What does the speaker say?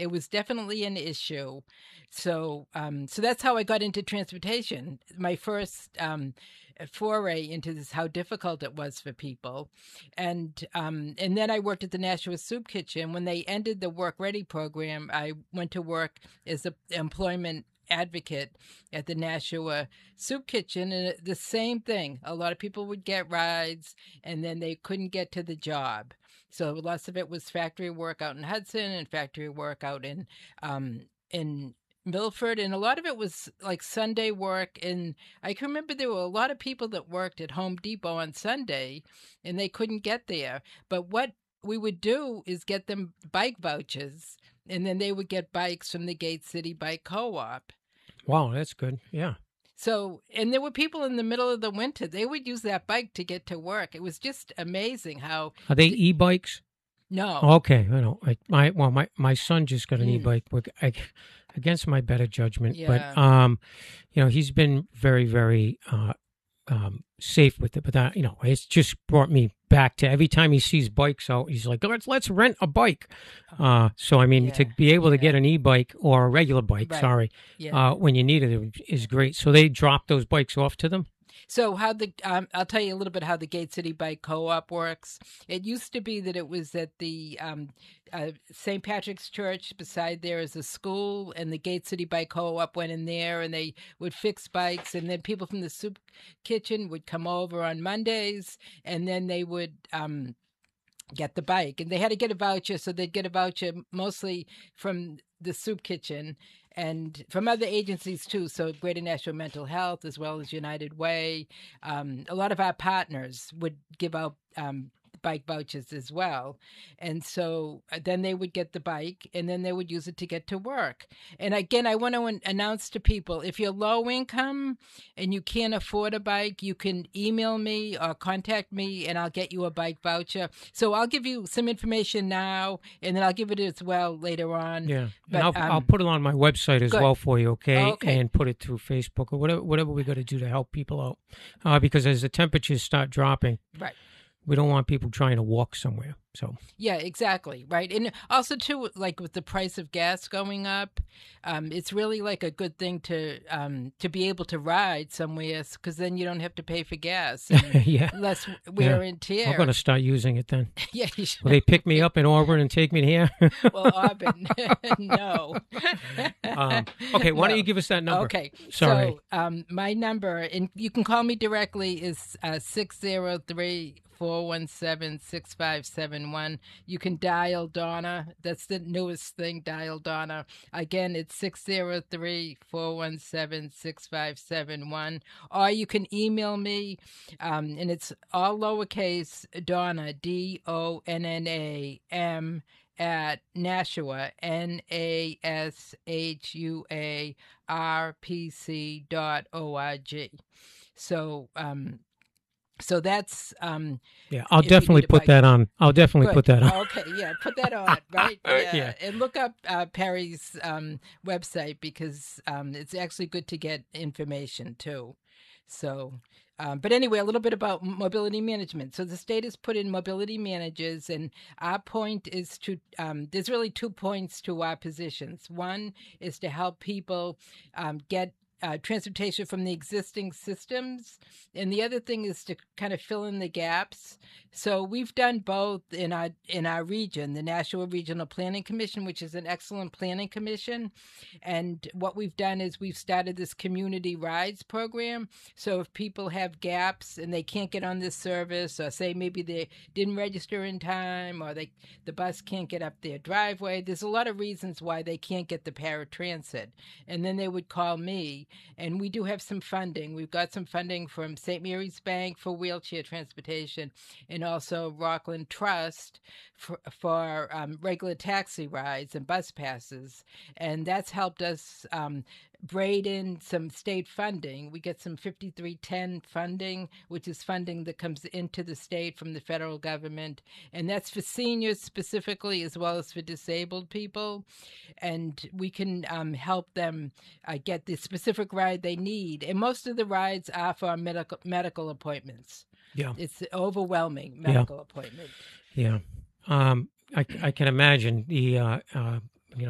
It was definitely an issue. So, so that's how I got into transportation. My first foray into this, how difficult it was for people, and then I worked at the Nashua Soup Kitchen. When they ended the Work Ready program, I went to work as an employment advocate at the Nashua Soup Kitchen, and the same thing. A lot of people would get rides, and then they couldn't get to the job. So lots of it was factory work out in Hudson and factory work out in Milford, and a lot of it was like Sunday work. And I can remember there were a lot of people that worked at Home Depot on Sunday, and they couldn't get there. But what we would do is get them bike vouchers, and then they would get bikes from the Gate City Bike Co-op. Wow, that's good. Yeah. So, and there were people in the middle of the winter, they would use that bike to get to work. It was just amazing how. Are they e-bikes? No. Okay, I know. My son just got an e-bike against my better judgment, Yeah. but he's been very, very safe with it. But that, it's just brought me back to every time he sees bikes out, he's like, let's rent a bike. So I mean, to be able to get an e-bike or a regular bike, when you need it is great. So they drop those bikes off to them. So how I'll tell you a little bit how the Gate City Bike Co-op works. It used to be that it was at the St. Patrick's Church. Beside there is a school, and the Gate City Bike Co-op went in there, and they would fix bikes, and then people from the soup kitchen would come over on Mondays, and then they would get the bike, and they had to get a voucher, so they'd get a voucher mostly from the soup kitchen and from other agencies too. So Greater Nashua Mental Health, as well as United Way. A lot of our partners would give out bike vouchers as well. And so then they would get the bike, and then they would use it to get to work. And again, I want to announce to people, if you're low income and you can't afford a bike, you can email me or contact me, and I'll get you a bike voucher. So I'll give you some information now, and then I'll give it as well later on. Yeah, but, and I'll put it on my website as well for you, okay? And put it through Facebook or whatever we got to do to help people out. Because as the temperatures start dropping, right, we don't want people trying to walk somewhere. So yeah, exactly, right. And also too, like with the price of gas going up, it's really like a good thing to be able to ride somewhere, because then you don't have to pay for gas. Yeah, less wear and tear. I'm going to start using it then. Yeah, you should. Will they pick me up in Auburn and take me here? Well, Auburn, no. Okay, why don't you give us that number? Okay, sorry. So my number, and you can call me directly, is 603-417-6571. You can dial Donna. That's the newest thing, dial Donna. Again, it's 603-417-6571. Or you can email me, and it's all lowercase, Donna, DONNAM, at Nashua, NASHUARPC.org. So that's yeah. I'll definitely put that on. I'll definitely put that on. Okay, yeah, put that on, right? Yeah. And look up Perry's website, because it's actually good to get information too. So, but anyway, a little bit about mobility management. So the state has put in mobility managers, and our point is to, there's really 2 points to our positions. One is to help people get transportation from the existing systems, and the other thing is to kind of fill in the gaps. So we've done both in our region, the Nashua Regional Planning Commission, which is an excellent planning commission. And what we've done is we've started this community rides program. So if people have gaps and they can't get on this service, or say maybe they didn't register in time, or the bus can't get up their driveway, there's a lot of reasons why they can't get the paratransit. And then they would call me. And we do have some funding. We've got some funding from St. Mary's Bank for wheelchair transportation, and also Rockland Trust for regular taxi rides and bus passes. And that's helped us braid in some state funding. We get some 5310 funding, which is funding that comes into the state from the federal government. And that's for seniors specifically, as well as for disabled people. And we can help them get the specific ride they need. And most of the rides are for medical appointments. Yeah. It's overwhelming medical appointment. Yeah. I can imagine the